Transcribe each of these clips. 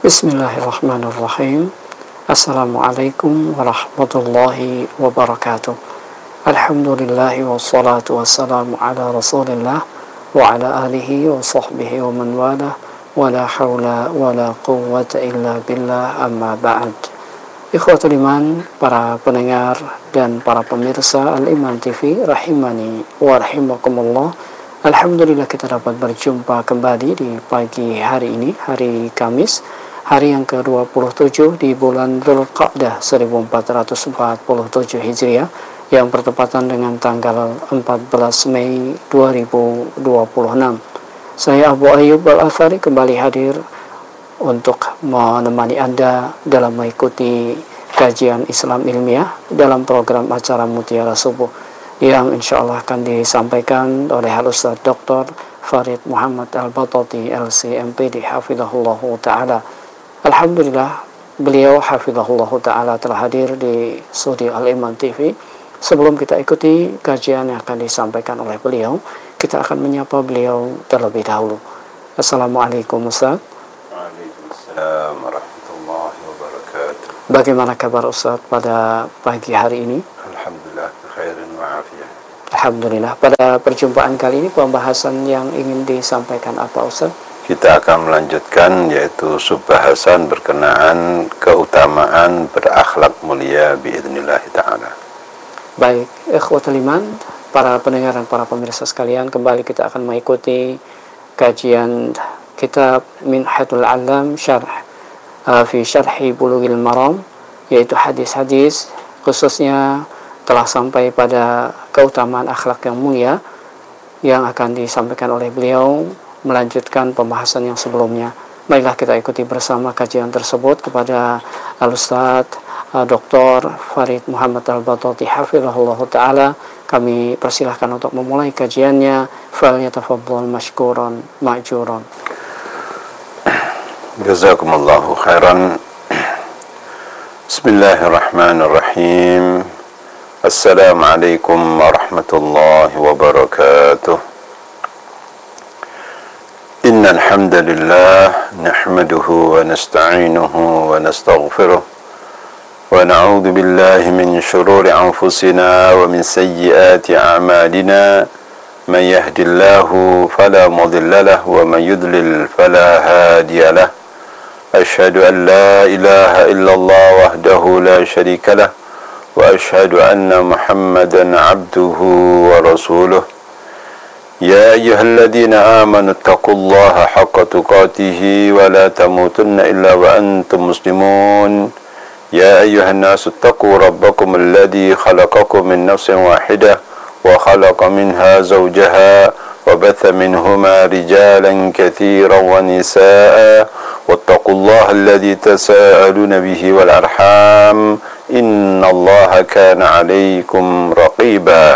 Bismillahirrahmanirrahim. Assalamualaikum warahmatullahi wabarakatuh. Alhamdulillahi wassalatu wassalamu ala rasulillah wa ala alihi wa sahbihi wa man wala wa la hawla wa la quwwata illa billah, amma ba'd. Ikhwatul iman, para pendengar dan para pemirsa Al-Iman TV rahimani wa rahimakumullah. Alhamdulillah kita dapat berjumpa kembali di pagi hari ini, hari Kamis, hari yang ke-27 di bulan Dzulqa'dah 1447 Hijriah, yang bertepatan dengan tanggal 14 Mei 2026. Saya Abu Ayyub Al-Athari kembali hadir untuk menemani Anda dalam mengikuti kajian Islam ilmiah dalam program acara Mutiara Subuh yang insya Allah akan disampaikan oleh Al-Ustaz Dr. Farid Muhammad Al-Batati LCMPD hafizahullah ta'ala. Alhamdulillah, beliau hafizahullah ta'ala telah hadir di studio Al-Iman TV. Sebelum kita ikuti kajian yang akan disampaikan oleh beliau, kita akan menyapa beliau terlebih dahulu. Assalamualaikum Ustaz. Waalaikumsalam warahmatullahi wabarakatuh. Bagaimana kabar Ustaz pada pagi hari ini? Alhamdulillah, khairin wa afiyah. Alhamdulillah. Pada perjumpaan kali ini pembahasan yang ingin disampaikan apa Ustaz? Kita akan melanjutkan yaitu subbahasan berkenaan keutamaan berakhlak mulia biidznillah ta'ala. Baik, ikhwatul iman, para pendengar dan para pemirsa sekalian, kembali kita akan mengikuti kajian kitab Minhatul Alam fi Syarhi Bulughil Maram, yaitu hadis-hadis khususnya telah sampai pada keutamaan akhlak yang mulia yang akan disampaikan oleh beliau melanjutkan pembahasan yang sebelumnya. Baiklah, kita ikuti bersama kajian tersebut kepada Al-Ustaz Dr. Farid Muhammad Al-Batati hafizahullah ta'ala. Kami persilahkan untuk memulai kajiannya. Falyatafaddal mashkuran ma'juran. Jazakumullahu khairan. Bismillahirrahmanirrahim. Assalamualaikum warahmatullahi wabarakatuh. Innal hamdalillah nahmaduhu wa nasta'inuhu wa nastaghfiruh wa na'udzu billahi min shururi anfusina wa min sayyiati a'malina. Man yahdihillahu fala mudilla lahu wa man yudlil fala hadiya lahu. Ashhadu an la ilaha illallah wahdahu la syarika lahu وأشهد أن محمدا عبده ورسوله يا أيها الذين آمنوا اتقوا الله حق تقاته ولا تموتن إلا وأنتم مسلمون يا أيها الناس اتقوا ربكم الذي خلقكم من نفس واحدة وخلق منها زوجها وبث منهما رجالا كثيرا ونساء واتقوا الله الذي تساءلون به والأرحام إن الله كان عليكم رقيبا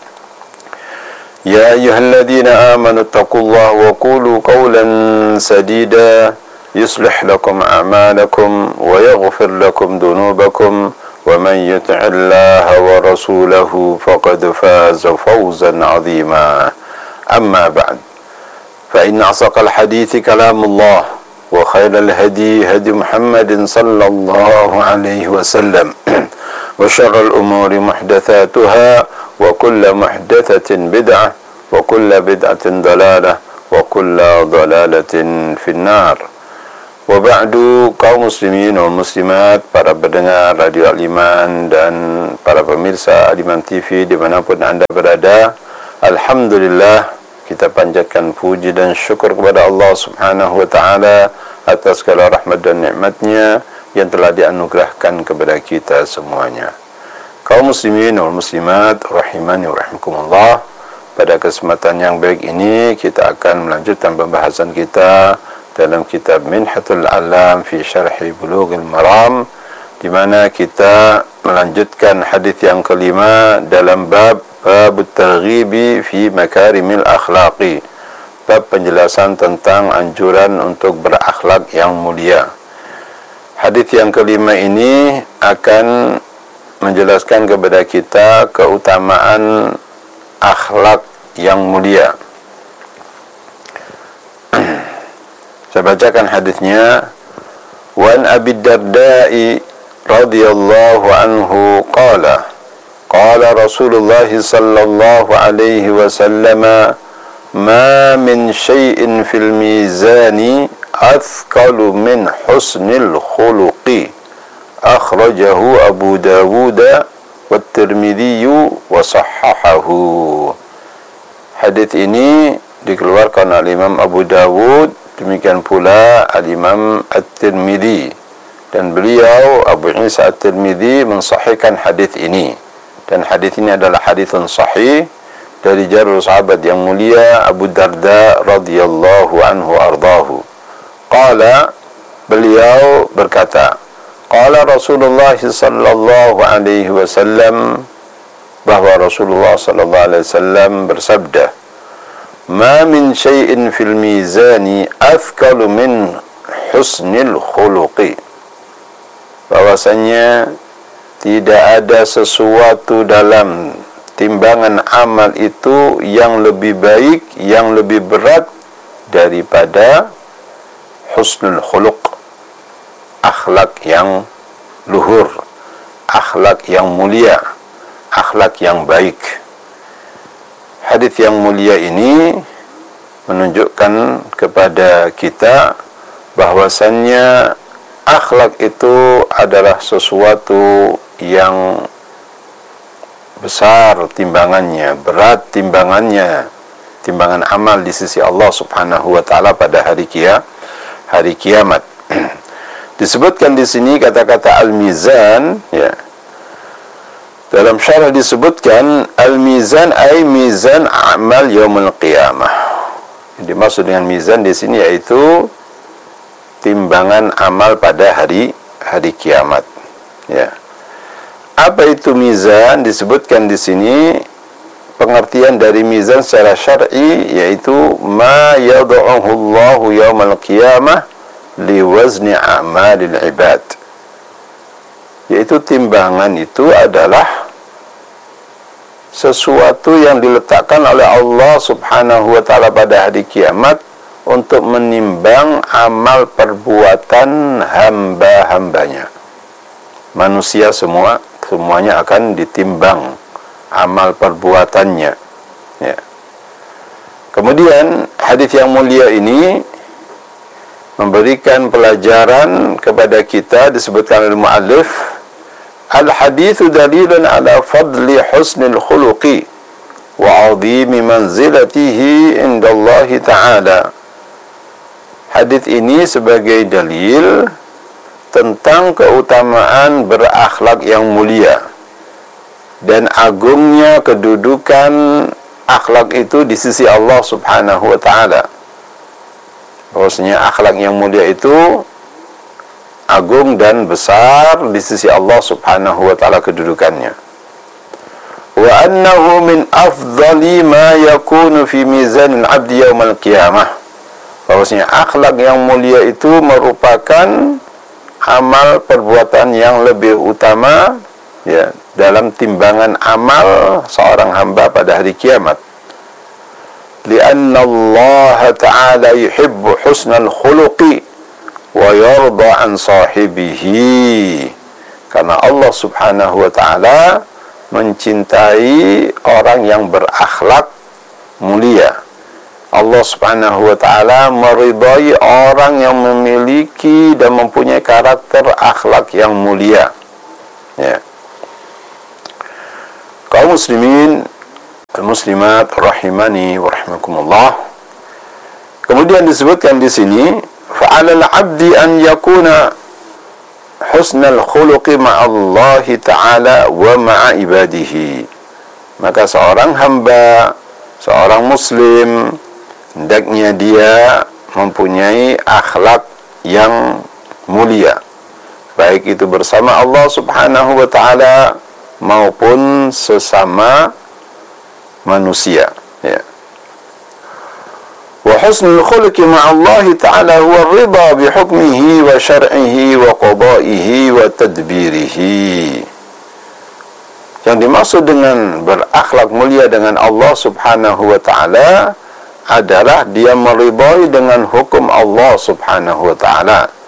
يا أيها الذين آمنوا اتقوا الله وقولوا قولا سديدا يصلح لكم أعمالكم ويغفر لكم ذنوبكم ومن يطع الله ورسوله فقد فاز فوزا عظيما أما بعد فإن أصدق الحديث كلام الله وخير الهدي هدي محمد صلى الله عليه وسلم وشر الأمور محدثاتها وكل محدثة بدعة وكل بدعة ضلالة وكل ضلالة في النار. وبعد, kaum muslimin dan muslimat, para pendengar Radio Al-Iman dan para pemirsa Al-Iman TV dimanapun Anda berada, alhamdulillah, kita panjatkan puji dan syukur kepada Allah Subhanahu wa ta'ala atas segala rahmat dan nikmatnya yang telah dianugerahkan kepada kita semuanya. Kaum muslimin wal muslimat rahimani wa rahimakumullah, pada kesempatan yang baik ini kita akan melanjutkan pembahasan kita dalam kitab Minhatul Alam fi Syarhi Bulughil Maram, di mana kita melanjutkan hadis yang kelima dalam bab Targhibi fi Makarimil Akhlaqi, bab penjelasan tentang anjuran untuk berakhlak yang mulia. Hadis yang kelima ini akan menjelaskan kepada kita keutamaan akhlak yang mulia. Saya bacakan hadisnya. Wa an Abi Darda'i radhiyallahu anhu qala qala Rasulullah sallallahu alaihi wasallam ma min syai'in fil mizani athqalu min husnil khuluqi akhrajahu Abu Dawud wa Tirmidzi wa sahhahahu. Hadis ini dikeluarkan oleh Imam Abu Dawud, demikian pula Al-Imam At-Tirmidzi, dan beliau Abu Isa At-Tirmidzi mensahihkan hadis ini, dan hadis ini adalah hadisun sahih dari jalur sahabat yang mulia Abu Darda radhiyallahu anhu ardahu. Qala, beliau berkata, qala Rasulullah sallallahu alaihi wasallam, bahwa Rasulullah sallallahu alaihi wasallam bersabda, ma min syai'in fil mizani athqalu min husnil khuluqi, bahwasanya tidak ada sesuatu dalam timbangan amal itu yang lebih baik, yang lebih berat daripada husnul khuluq, akhlak yang luhur, akhlak yang mulia, akhlak yang baik. Hadis yang mulia ini menunjukkan kepada kita bahwasannya akhlak itu adalah sesuatu yang besar timbangannya, berat timbangannya, timbangan amal di sisi Allah Subhanahu wa taala pada hari kiamat. Disebutkan di sini kata-kata al-mizan, ya. Dalam syarah disebutkan al-mizan ay mizan amal yaumul qiyamah. Yang dimaksud dengan mizan di sini yaitu timbangan amal pada hari kiamat. Ya. Apa itu mizan? Disebutkan di sini pengertian dari mizan secara syar'i yaitu ma yad'uhu Allahu yaumul qiyamah liwazni a'malil ibad. Yaitu timbangan itu adalah sesuatu yang diletakkan oleh Allah Subhanahu wa taala pada hari kiamat untuk menimbang amal perbuatan hamba-hambanya. Manusia semuanya akan ditimbang amal perbuatannya. Ya. Kemudian hadis yang mulia ini memberikan pelajaran kepada kita, disebutkan oleh muallif, al-haditsu dalilun ala fadli husnil khuluqi wa 'azimi manzilatihi indallahi ta'ala. Hadis ini sebagai dalil tentang keutamaan berakhlak yang mulia dan agungnya kedudukan akhlak itu di sisi Allah Subhanahu wa taala. Bahwasanya akhlak yang mulia itu agung dan besar di sisi Allah Subhanahu wa taala kedudukannya. Wa annahu min afdhali ma yakunu fi mizanil 'abdi yaumil qiyamah. Bahwasanya akhlak yang mulia itu merupakan amal perbuatan yang lebih utama, ya, dalam timbangan amal seorang hamba pada hari kiamat. Lianna Allah Ta'ala yuhibbu husnal khuluqi wa yarda an sahibihi. Karena Allah Subhanahu wa taala mencintai orang yang berakhlak mulia. Allah Subhanahu wa taala meridai orang yang memiliki dan mempunyai karakter akhlak yang mulia. Ya. Kaum muslimin muslimat rahimani wa rahimakumullah. Kemudian disebutkan di sini fa'alal 'abdi an yakuna husnal khuluqi ma'allahi ta'ala wa ma'a ibadihi. Maka seorang hamba, seorang muslim, hendaknya dia mempunyai akhlak yang mulia, baik itu bersama Allah Subhanahu wa ta'ala maupun sesama manusia, ya. Wa husnul khuluqi ma'allahi ta'ala huwa ar-ridha bi hukmihi wa syar'ihi wa qada'ihi wa tadbirihi. Yang dimaksud dengan berakhlak mulia dengan Allah Subhanahu wa ta'ala adalah dia meridai dengan hukum Allah Subhanahu wa ta'ala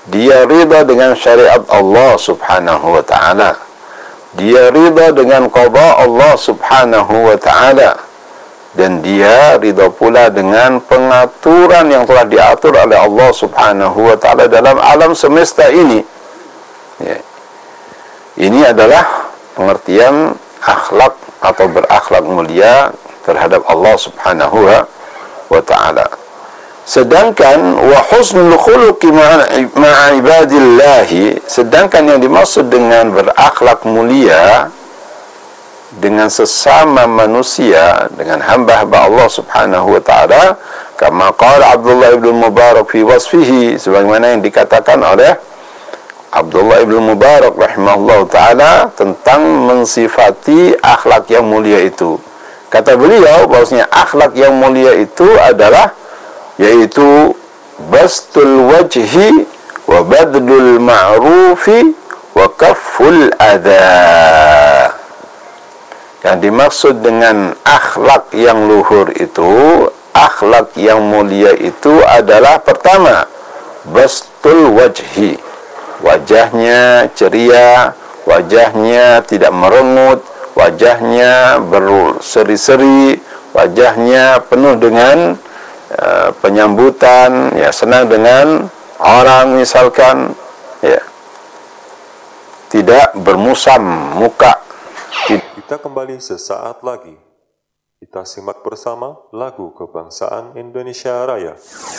dia ridha dengan syariat Allah subhanahu wa ta'ala, dia ridha dengan qada Allah subhanahu wa ta'ala, dan dia ridha pula dengan pengaturan yang telah diatur oleh Allah subhanahu wa ta'ala dalam alam semesta ini. Ya. Ini adalah pengertian akhlak atau berakhlak mulia terhadap Allah subhanahu wa ta'ala. Sedangkan wa husnul khuluqi ma'a ibadillahi, sedangkan yang dimaksud dengan berakhlak mulia dengan sesama manusia, dengan hamba-hamba Allah subhanahu wa ta'ala, kama qala Abdullah ibn Mubarak fi wasfihi, sebagaimana yang dikatakan oleh Abdullah ibn Mubarak rahimahullah ta'ala tentang mensifati akhlak yang mulia itu. Kata beliau bahwasanya akhlak yang mulia itu adalah yaitu bastul wajhi wa badlul ma'rufi wa kafful adha. Yang dimaksud dengan akhlak yang luhur itu, akhlak yang mulia itu adalah pertama, bastul wajhi, wajahnya ceria, wajahnya tidak merengut, wajahnya berseri-seri, wajahnya penuh dengan penyambutan, ya, senang dengan orang misalkan, ya, tidak bermusam muka. Kita kembali sesaat lagi. Kita simak bersama lagu kebangsaan Indonesia Raya.